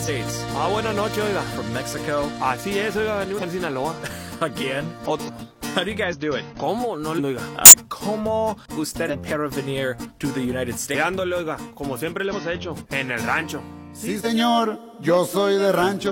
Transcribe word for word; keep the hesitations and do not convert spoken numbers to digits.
States. Ah, buenas noches, oiga. From Mexico. Así es, oiga, venimos en Sinaloa. Again? Otro. How do you guys do it? ¿Cómo? No, oiga. Uh, ¿Cómo usted para venir to the United States? Dándole, oiga, como siempre le hemos hecho, en el rancho. Sí, señor, yo soy de rancho.